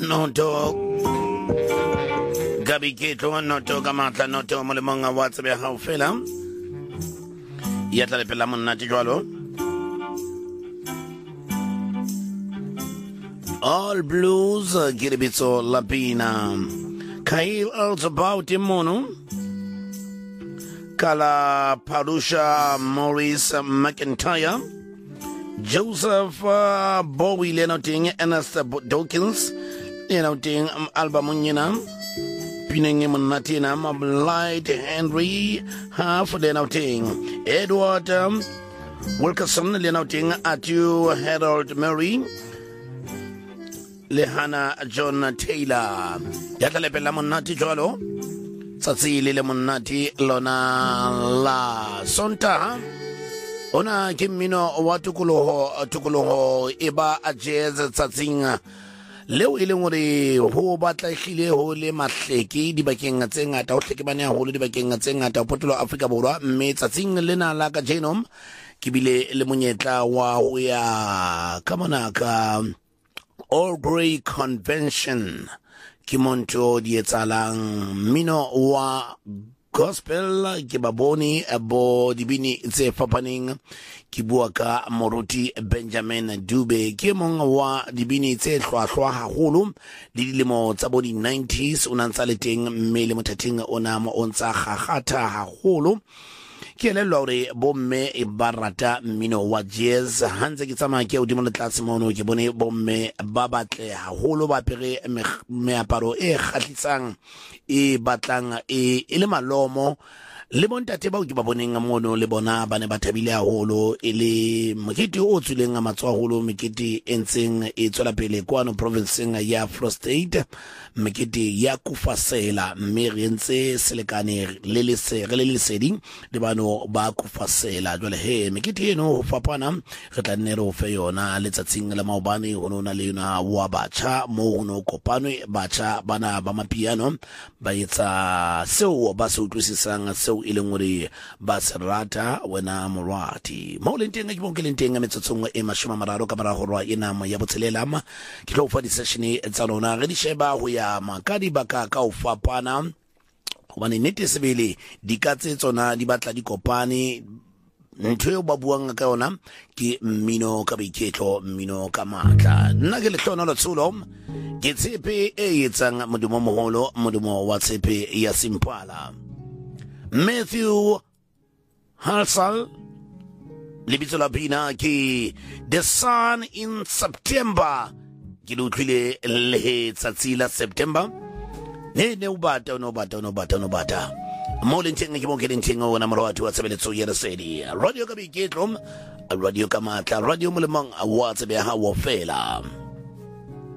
noto gabi ketlo noto kamatla noto molemonga WhatsApp ya haufela yatale pela monna tijwalo all blues giribitso lapina Kyle also about mono Kala Parusha Maurice McIntyre Joseph Bowie Lenoting Ernest Dawkins Lenoting Alba Munina Pinning Natina Light Henry Half Lenoting Edward Wilkerson Lenoting Atu Harold Murray Lehana John Taylor Yatale Pelamonati Jolo Satsili Lemonati Lona La Sonta Ona Kimino Watukuloho Iba Ajez Satsinga Leo Ilinguri Ho Batla Hile Hole Matleki Di Baking Tsenga Tautekibania Hole Di Baking Tsenga Tapoto Africa Bora Me Satsing Lena Laka Genom Kibile Lemunyeta Wa Wea Kamanaka All Grey Convention Kimonto Dietalang Mino wa Gospel Kibaboni Abo Dibini Tse Fapaning Kibuaka Moruti Benjamin Dube Kimong wa Dibini Tse Shwa Hulu Dilimo Tabodi 90s Unansaliting Melimutating Onam Onsa Hahata Hulu Kiele Lore Bomme Ibarata Mino wa Jazz Hanze Kitama Kia Udimono Tlasimono Kibone Bomme Babatle Holo Bapere Meaparo Khatisang Batlang Ilema Lomo Lebonta Teba Ukibaboninga Mono Lebona Bane Batabile Holo Ili Mkiti Otulenga Matswa Holo Mikiti Ensing Itola Pele Kwano Province ya Free State Mikiti ya Kufasela Meriense Selekane Lelise Dibano ba Kufasela Jole he Mikiti no Fapana Retanero Feyona Letsatsing la Maubani Honona Leona Wabacha Mono Kopano Bacha Bana Bama Piano Bayetsa So Basu Twisisang So Ilinguri Basrata Wena Murati Maulinting Bunkilinting Metsunga Emashuma Mararo Kamara Horwa Inam Yabutelama Kilo for the session Zalona Redisheba Huya Makadi Baka Kaufapana Waniniti Sibili Dikatsi Zona Dibatla Dikopani Ntwe babuanga kaona ki mino kabiketo mino kamata nagele tono lo tsulom kitsepe eyetsanga mudumo moholo mudumo watsepe ya simpala Matthew Halsal Libitola Pina ki the sun in September kilutwile lehe tsatsila September ne ubata Molinting Kimokilinting on Amoratu at 7 years Radio Kabiketrum, Radio Kamata, Radio Mulimang, Awards of Hawa Fela.